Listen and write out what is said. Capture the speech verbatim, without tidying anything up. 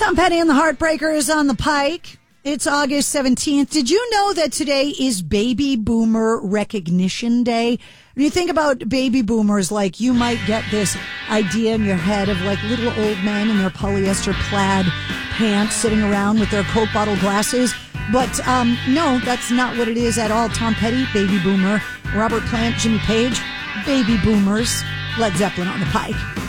Tom Petty and the Heartbreakers on the Pike. It's August seventeenth. Did you know that today is Baby Boomer Recognition Day? When you think about baby boomers, like you might get this idea in your head of like little old men in their polyester plaid pants sitting around with their Coke bottle glasses. But um, no, that's not what it is at all. Tom Petty, baby boomer. Robert Plant, Jimmy Page, baby boomers. Led Zeppelin on the Pike.